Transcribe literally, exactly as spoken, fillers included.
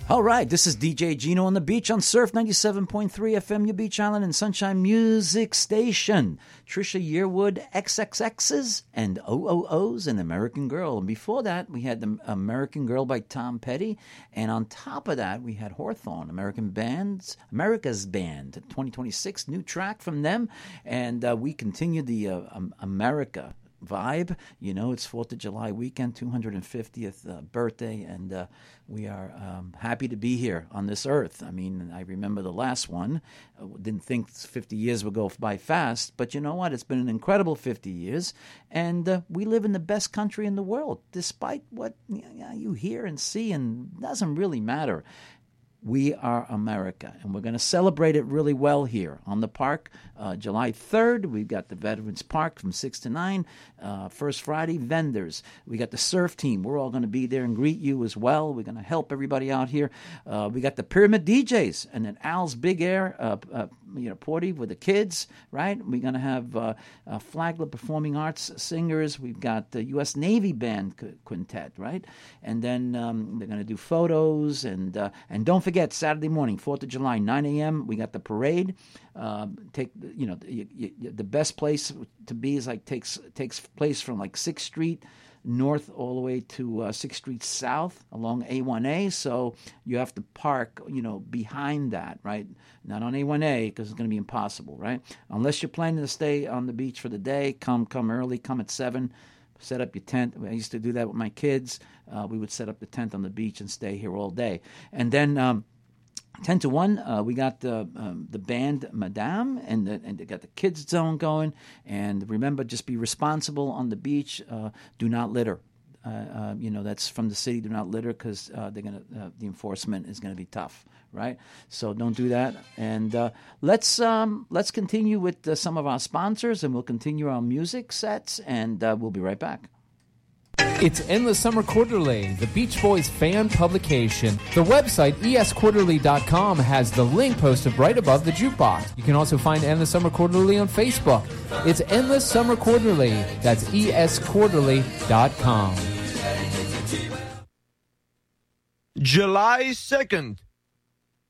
All right, this is D J Gino on the beach on Surf ninety-seven point three F M, your Beach Island and Sunshine Music Station. Trisha Yearwood, X X X's, and O O O's, and American Girl. And before that, we had the American Girl by Tom Petty. And on top of that, we had Hawthorne, American Bands, America's Band, twenty twenty-six, new track from them. And uh, we continued the uh, um, America vibe. You know, it's fourth of July weekend, two hundred fiftieth uh, birthday, and uh, we are um, happy to be here on this earth. I mean, I remember the last one. Uh, didn't think fifty years would go by fast, but you know what? It's been an incredible fifty years, and uh, we live in the best country in the world, despite what you know, you hear and see, and it doesn't really matter. We are America, and we're going to celebrate it really well here on the park. Uh, July third, we've got the Veterans Park from six to nine. Uh, First Friday, vendors. We got the surf team. We're all going to be there and greet you as well. We're going to help everybody out here. Uh, we got the Pyramid D Js, and then Al's Big Air, uh, uh, you know, party with the kids, right? We're going to have uh, uh, Flagler Performing Arts singers. We've got the U S Navy Band Quintet, right? And then um, they're going to do photos, and uh, and don't forget, Saturday morning, fourth of July, nine a.m., we got the parade. Uh, take you know you, you, the best place to be is like takes takes place from like sixth Street north all the way to uh, sixth Street South along A one A. So you have to park, you know, behind that, right? Not on A one A because it's going to be impossible, right? Unless you're planning to stay on the beach for the day, come come early, come at seven. Set up your tent. I used to do that with my kids. Uh, we would set up the tent on the beach and stay here all day. And then um, ten to one, uh, we got the um, the band Madame, and the, and they got the kids zone going. And remember, just be responsible on the beach. Uh, do not litter. Uh, uh, you know, that's from the city. Do not litter because uh, they're gonna uh, the enforcement is gonna be tough, right? So don't do that. And uh, let's um, let's continue with uh, some of our sponsors, and we'll continue our music sets, and uh, we'll be right back. It's Endless Summer Quarterly, the Beach Boys fan publication. The website, e s quarterly dot com, has the link posted right above the jukebox. You can also find Endless Summer Quarterly on Facebook. It's Endless Summer Quarterly. That's e s quarterly dot com. July second,